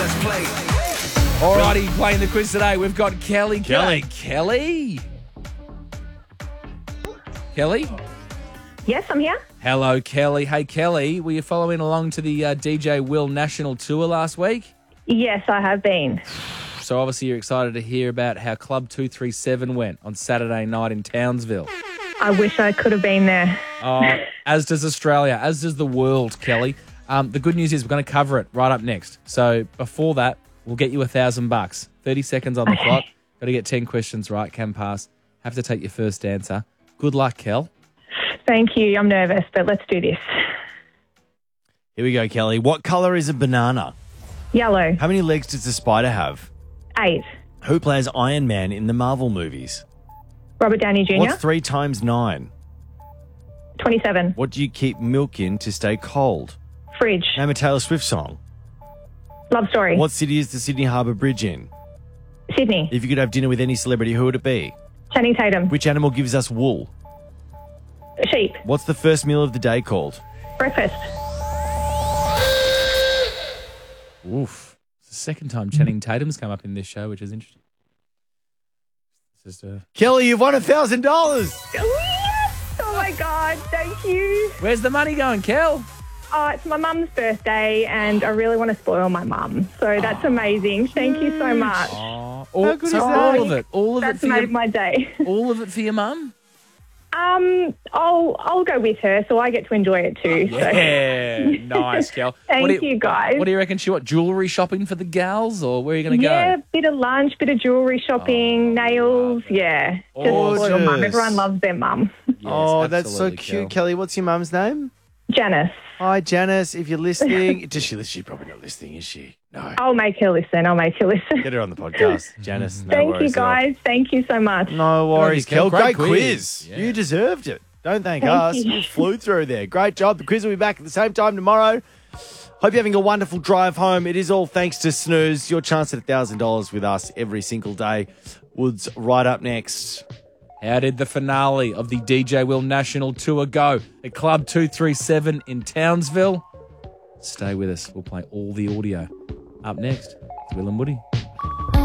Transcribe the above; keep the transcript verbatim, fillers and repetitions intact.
Alrighty, playing the quiz today, we've got Kelly. Kelly. Kelly? Kelly? Yes, I'm here. Hello, Kelly. Hey, Kelly, were you following along to the uh, D J Will National Tour last week? Yes, I have been. So obviously you're excited to hear about how Club two three seven went on Saturday night in Townsville. I wish I could have been there. Uh, as does Australia, as does the world, Kelly. Um, the good news is we're going to cover it right up next. So before that, we'll get you a thousand bucks. thirty seconds on the Okay. clock. Got to get ten questions right. Can pass. Have to take your first answer. Good luck, Kel. Thank you. I'm nervous, but let's do this. Here we go, Kelly. What colour is a banana? Yellow. How many legs does a spider have? Eight. Who plays Iron Man in the Marvel movies? Robert Downey Junior What's three times nine? twenty-seven. What do you keep milk in to stay cold? Fridge. Name a Taylor Swift song. Love Story. What city is the Sydney Harbour Bridge in? Sydney. If you could have dinner with any celebrity, who would it be? Channing Tatum. Which animal gives us wool? Sheep. What's the first meal of the day called? Breakfast. Oof. It's the second time Channing Tatum's come up in this show, which is interesting. It's just a... Kelly, you've won a thousand dollars. Yes! Oh my God, thank you. Where's the money going, Kel? Oh, it's my mum's birthday and I really want to spoil my mum. So that's amazing. Thank you so much. Oh, all, How good so is that? all of it. All of That's it for made your, my day. all of it for your mum? Um, I'll I'll go with her, so I get to enjoy it too. So. Yeah, nice, Kel. Thank What do you, guys. What do you reckon? She what, jewellery shopping for the gals, or where are you going to Yeah, go? bit of lunch, bit of jewellery shopping, nails. Yeah, just spoil mum. Gorgeous. Everyone loves their mum. Yes, oh, that's so absolutely, cute, Kel. Kelly. What's your mum's name? Janice. Hi, Janice. If you're listening, does she listen? She's probably not listening, is she? No. I'll make her listen. I'll make her listen. Get her on the podcast, Janice. No Thank you, worries at all. guys. Thank you so much. No worries, Kel. Kel. Great Great, quiz. quiz. Yeah. You deserved it. Don't thank, Thank us. you. You flew through there. Great job. The quiz will be back at the same time tomorrow. Hope you're having a wonderful drive home. It is all thanks to Snooze. Your chance at one thousand dollars with us every single day. Woods right up next. How did the finale of the D J Will National Tour go at Club two three seven in Townsville? Stay with us. We'll play all the audio. Up next, it's Will and Woody.